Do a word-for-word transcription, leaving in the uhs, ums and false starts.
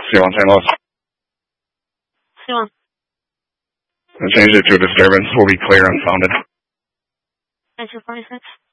C one Saint Louis. C one. I changed it to a disturbance. Will be clear unfounded. nine two forty-six.